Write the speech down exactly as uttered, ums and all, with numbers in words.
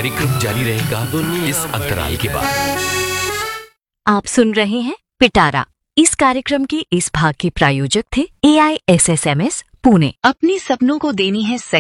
कार्यक्रम जारी रहेगा इस अंतराल के बाद। आप सुन रहे हैं पिटारा। इस कार्यक्रम के इस भाग के प्रायोजक थे ए I S S M S Pune. अपने सपनों को देनी है